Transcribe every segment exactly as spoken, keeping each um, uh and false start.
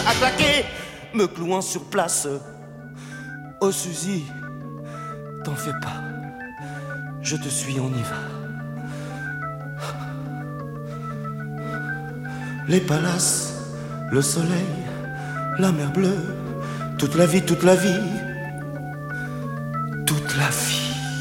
à claquer, me clouant sur place. Oh Suzy, t'en fais pas, je te suis, on y va. Les palaces, le soleil, la mer bleue, toute la vie, toute la vie, toute la vie.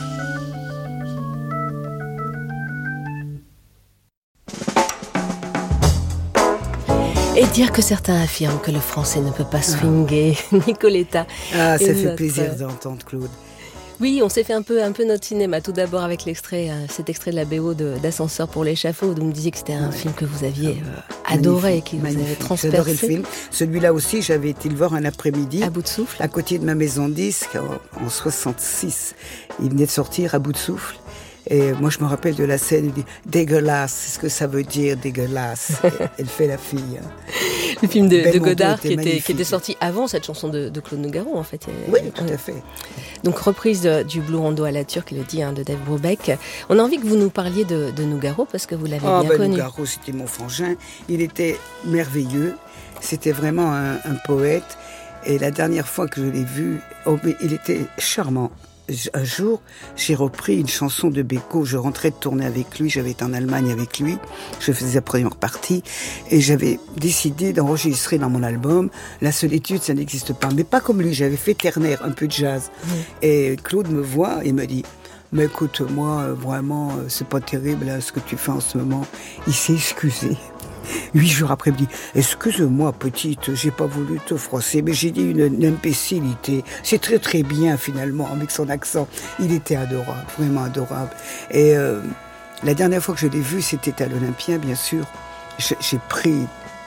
Et dire que certains affirment que le français ne peut pas swinguer. Ah. Nicoletta. Ah, ça fait notre... plaisir d'entendre Claude. Oui, on s'est fait un peu, un peu notre cinéma. Tout d'abord avec l'extrait, euh, cet extrait de la B O de, d'Ascenseur pour l'échafaud. Vous me disiez que c'était un ouais. film que vous aviez euh, adoré, qui vous avait transpercé. J'adorais le film. Celui-là aussi, j'avais été le voir un après-midi. À bout de souffle. À côté de ma maison de disques, en, en soixante-six. Il venait de sortir À bout de souffle. Et moi, je me rappelle de la scène, il dit « dégueulasse », c'est ce que ça veut dire, dégueulasse. Elle fait la fille. Le film de, de Godard qui était, qui était sorti avant cette chanson de, de Claude Nougaro, en fait. Oui, tout à fait. Donc, reprise de, du Blue Rondo à la turque, il le dit, hein, de Dave Brubeck. On a envie que vous nous parliez de, de Nougaro, parce que vous l'avez oh, bien ben, connu. Nougaro, c'était mon frangin. Il était merveilleux. C'était vraiment un, un poète. Et la dernière fois que je l'ai vu, oh, il était charmant. Un jour, j'ai repris une chanson de Beko. Je rentrais de tourner avec lui. J'avais été en Allemagne avec lui. Je faisais la première partie. Et j'avais décidé d'enregistrer dans mon album La solitude, ça n'existe pas. Mais pas comme lui. J'avais fait ternaire, un peu de jazz. Mmh. Et Claude me voit et me dit « Mais écoute-moi, vraiment, c'est pas terrible là, ce que tu fais en ce moment. » Il s'est excusé. Huit jours après, il me dit « Excuse-moi, petite, j'ai pas voulu te froisser, mais j'ai dit une, une imbécilité. C'est très très bien, finalement, avec son accent. » Il était adorable, vraiment adorable. Et euh, la dernière fois que je l'ai vu, c'était à l'Olympia, bien sûr. Je, j'ai pris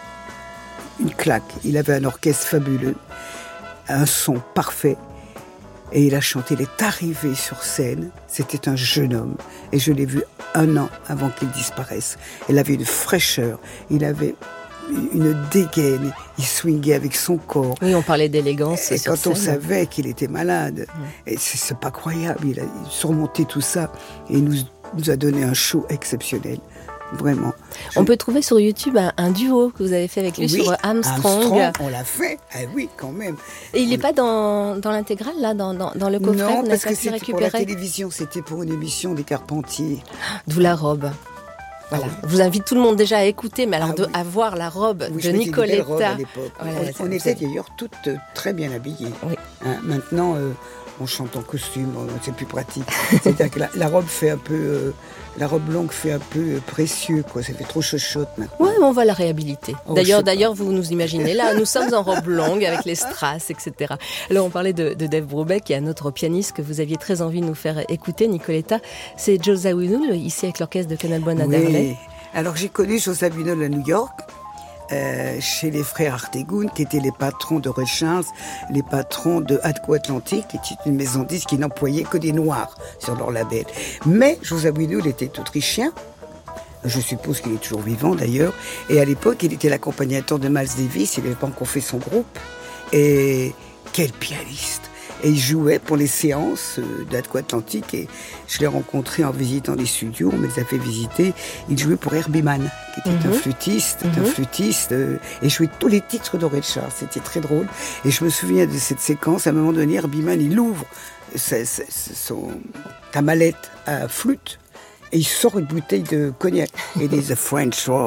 une claque. Il avait un orchestre fabuleux, un son parfait. Et il a chanté, il est arrivé sur scène, c'était un jeune homme. Et je l'ai vu un an avant qu'il disparaisse. Il avait une fraîcheur, il avait une dégaine, il swingait avec son corps. Oui, on parlait d'élégance. Et quand on savait qu'il était malade, ouais. et c'est, c'est pas croyable, il a surmonté tout ça et il nous, nous a donné un show exceptionnel. Vraiment. On Je... peut trouver sur YouTube un, un duo que vous avez fait avec lui oui, sur Armstrong. Armstrong. On l'a fait, ah oui, quand même. Et il n'est on... pas dans, dans l'intégrale, là, dans, dans, dans le coffret? Non, parce que c'était récupéré. Pour la télévision, c'était pour une émission des Carpentiers. D'où la robe. Voilà. Ah oui. Je vous invite tout le monde déjà à écouter, mais alors ah de, oui. à voir la robe oui, de Nicoletta. Robe à l'époque. Voilà, on on était d'ailleurs toutes euh, très bien habillées. Oui. Hein, maintenant, euh, on chante en costume, c'est plus pratique. C'est-à-dire que la, la robe fait un peu, euh, la robe longue fait un peu euh, précieux, quoi. Ça fait trop chochotte maintenant. Ouais, mais on va la réhabiliter. Oh, d'ailleurs, d'ailleurs, vous nous imaginez là, nous sommes en robe longue avec les strass, et cetera. Alors, on parlait de, de Dave Brubeck, qui est un autre pianiste que vous aviez très envie de nous faire écouter, Nicoletta. C'est Joe Zawinul, ici avec l'orchestre de Canal Bonne à oui. Darley. Alors, j'ai connu Joe Zawinul à New York. Euh, chez les frères Artegun, qui étaient les patrons de Ray Charles, les patrons de Atco Atlantic, qui était une maison disque qui n'employait que des Noirs sur leur label. Mais Joe Zawinul était autrichien, je suppose qu'il est toujours vivant d'ailleurs, et à l'époque, il était l'accompagnateur de Miles Davis, il n'avait pas encore fait son groupe, et quel pianiste! Et il jouait pour les séances d'Atco Atlantic et je l'ai rencontré en visitant les studios, on me les a fait visiter. Il jouait pour Herbie Mann, qui était mm-hmm. un flûtiste, mm-hmm. un flûtiste, euh, et jouait tous les titres de Ray Charles. C'était très drôle. Et je me souviens de cette séquence, à un moment donné, Herbie Mann, il ouvre sa, sa, son, ta mallette à flûte et il sort une bouteille de cognac. Et il dit « The French Rogue ».